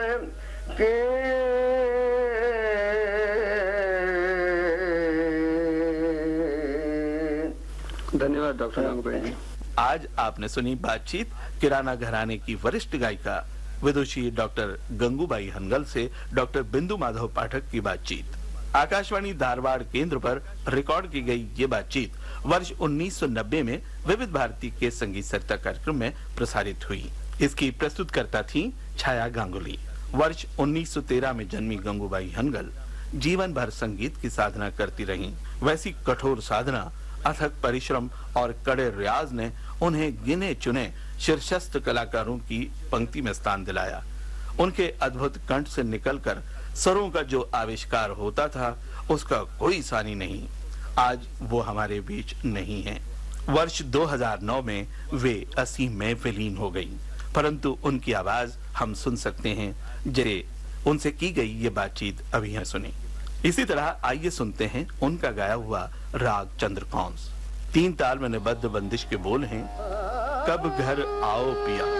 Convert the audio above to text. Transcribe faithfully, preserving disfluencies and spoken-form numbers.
के धन्यवाद डॉक्टर गंगूबाई जी। आज आपने सुनी बातचीत किराना घराने की वरिष्ठ गायिका विदुषी डॉक्टर गंगूबाई हनगल से डॉक्टर बिंदु माधव पाठक की बातचीत। आकाशवाणी धारवाड़ केंद्र पर रिकॉर्ड की गई ये बातचीत वर्ष उन्नीस सौ नब्बे में विविध भारती के संगीत सरिता कार्यक्रम में प्रसारित हुई। इसकी प्रस्तुतकर्ता थी छाया गांगुली। वर्ष उन्नीस सौ तेरह में जन्मी गंगूबाई हनगल जीवन भर संगीत की साधना करती रहीं। वैसी कठोर साधना, अथक परिश्रम और कड़े रियाज ने उन्हें गिने चुने शीर्षस्थ कलाकारों की पंक्ति में स्थान दिलाया। उनके अद्भुत कंठ से निकलकर स्वरों का जो आविष्कार होता था उसका कोई सानी नहीं। आज वो हमारे बीच नहीं है। वर्ष दो हज़ार नौ में वे अस्सी में विलीन हो गईं, परंतु उनकी आवाज हम सुन सकते हैं जैसे उनसे की गई ये बातचीत अभी है सुनी। इसी तरह आइए सुनते हैं उनका गाया हुआ राग चंद्रकौंस। तीन ताल में निबद्ध बंदिश के बोल हैं, कब घर आओ पिया।